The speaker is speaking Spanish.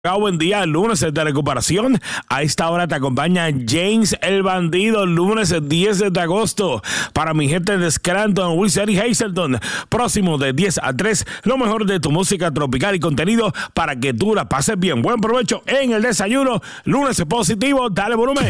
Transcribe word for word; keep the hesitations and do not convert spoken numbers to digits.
Buen día, lunes de recuperación. A esta hora te acompaña James el Bandido, lunes diez de agosto. Para mi gente de Scranton, Wilson y Hazleton, próximo de diez a tres, lo mejor de tu música tropical y contenido para que tú la pases bien. Buen provecho en el desayuno, lunes positivo, dale volumen.